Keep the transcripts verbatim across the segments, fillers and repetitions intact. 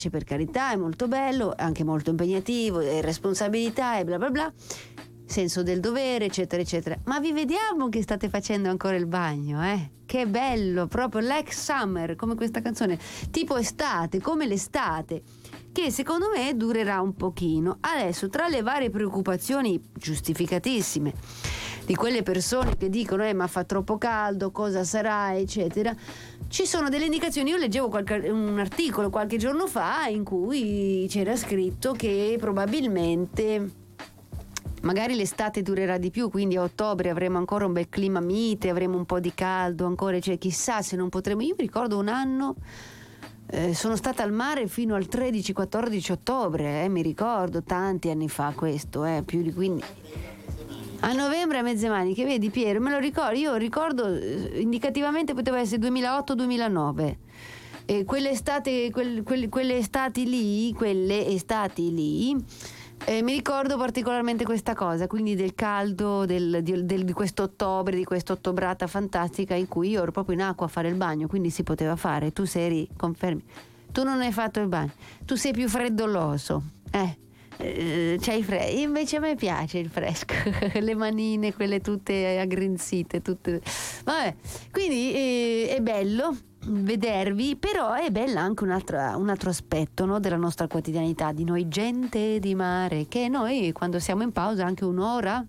per carità, è molto bello, anche molto impegnativo, è responsabilità e bla bla bla, senso del dovere, eccetera eccetera, ma vi vediamo che state facendo ancora il bagno, eh? Che bello, proprio like summer, come questa canzone, tipo estate, come l'estate, che secondo me durerà un pochino. Adesso, tra le varie preoccupazioni giustificatissime di quelle persone che dicono eh ma fa troppo caldo, cosa sarà, eccetera, ci sono delle indicazioni. Io leggevo qualche, un articolo qualche giorno fa in cui c'era scritto che probabilmente magari l'estate durerà di più, quindi a ottobre avremo ancora un bel clima mite, avremo un po' di caldo ancora, cioè chissà se non potremo. Io mi ricordo un anno eh, sono stata al mare fino al tredici quattordici ottobre, eh, mi ricordo, tanti anni fa questo, eh, più di quindi a novembre a mezze maniche, vedi Piero, me lo ricordo, io ricordo eh, indicativamente poteva essere duemilaotto duemilanove. E quelle estate, quel, quelle, quelle estati lì, quelle estati lì, eh, mi ricordo particolarmente questa cosa, quindi del caldo, del, di, del, di questo ottobre, di questa ottobrata fantastica in cui io ero proprio in acqua a fare il bagno, quindi si poteva fare. Tu sei, confermi, tu non hai fatto il bagno, tu sei più freddoloso, eh. Eh, c'hai fre- invece a me piace il fresco, le manine quelle tutte aggrinzite, tutte. Vabbè, quindi eh, è bello vedervi, però è bello anche un altro, un altro aspetto, no, della nostra quotidianità, di noi gente di mare, che noi quando siamo in pausa anche un'ora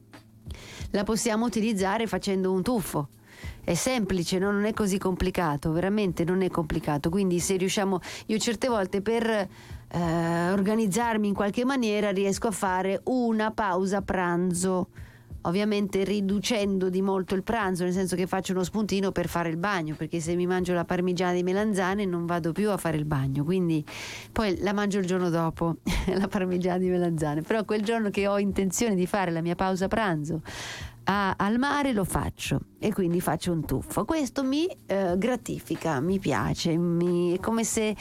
la possiamo utilizzare facendo un tuffo. È semplice, no? Non è così complicato, veramente non è complicato. Quindi se riusciamo, io certe volte per eh, organizzarmi in qualche maniera riesco a fare una pausa pranzo, ovviamente riducendo di molto il pranzo, nel senso che faccio uno spuntino per fare il bagno, perché se mi mangio la parmigiana di melanzane non vado più a fare il bagno, quindi poi la mangio il giorno dopo la parmigiana di melanzane, però quel giorno che ho intenzione di fare la mia pausa pranzo A, al mare lo faccio e quindi faccio un tuffo. Questo mi eh, gratifica, mi piace, mi, è come se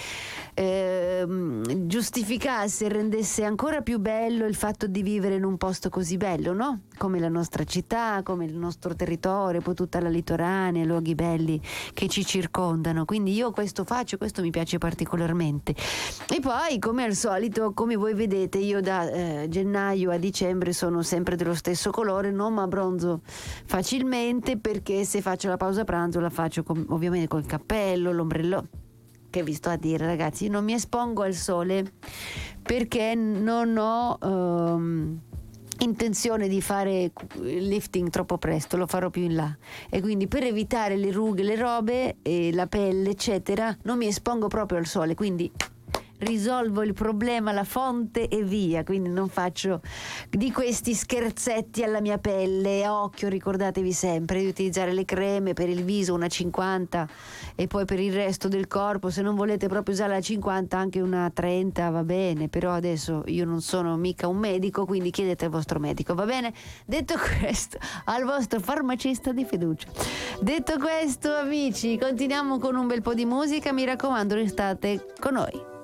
eh, giustificasse e rendesse ancora più bello il fatto di vivere in un posto così bello, no? Come la nostra città, come il nostro territorio, poi tutta la litoranea, i luoghi belli che ci circondano. Quindi io questo faccio, questo mi piace particolarmente. E poi, come al solito, come voi vedete, io da eh, gennaio a dicembre sono sempre dello stesso colore, non mi abbronzo facilmente, perché se faccio la pausa pranzo la faccio con, ovviamente col cappello, l'ombrello, che vi sto a dire ragazzi, non mi espongo al sole perché non ho um, intenzione di fare lifting troppo presto, lo farò più in là, e quindi per evitare le rughe, le robe e la pelle eccetera non mi espongo proprio al sole, quindi risolvo il problema alla fonte e via, quindi non faccio di questi scherzetti alla mia pelle. Occhio, ricordatevi sempre di utilizzare le creme per il viso, una cinquanta, e poi per il resto del corpo, se non volete proprio usare la cinquanta, anche una trenta va bene, però adesso io non sono mica un medico, quindi chiedete al vostro medico, va bene? Detto questo, al vostro farmacista di fiducia. Detto questo, amici, continuiamo con un bel po' di musica, mi raccomando, restate con noi.